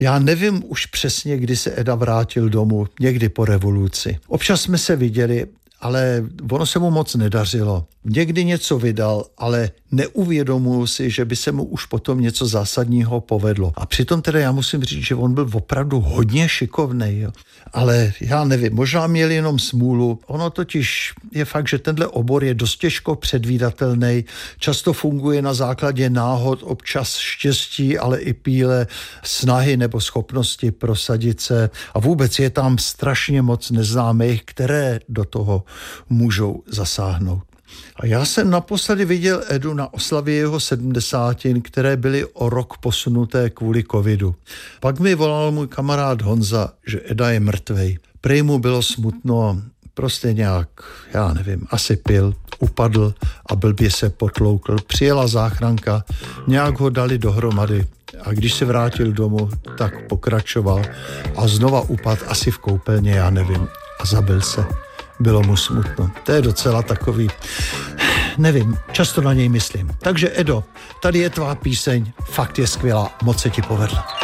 Já nevím už přesně, kdy se Eda vrátil domů, někdy po revoluci. Občas jsme se viděli, ale ono se mu moc nedařilo. Někdy něco vydal, ale neuvědomuji si, že by se mu už potom něco zásadního povedlo. A přitom teda já musím říct, že on byl opravdu hodně šikovnej. Jo. Ale já nevím, možná měl jenom smůlu. Ono totiž je fakt, že tenhle obor je dost těžko předvídatelný. Často funguje na základě náhod, občas štěstí, ale i píle snahy nebo schopnosti prosadit se. A vůbec je tam strašně moc neznámých, které do toho můžou zasáhnout. A já jsem naposledy viděl Edu na oslavě jeho 70, které byly o rok posunuté kvůli covidu. Pak mi volal můj kamarád Honza, že Eda je mrtvej. Prej mu bylo smutno, prostě nějak, já nevím, asi pil, upadl a blbě se potloukl. Přijela záchranka, nějak ho dali dohromady a když se vrátil domů, tak pokračoval a znova upadl asi v koupelně, já nevím, a zabil se. Bylo mu smutno. To je docela takový, nevím, často na něj myslím. Takže Edo, tady je tvá píseň, fakt je skvělá, moc se ti povedla.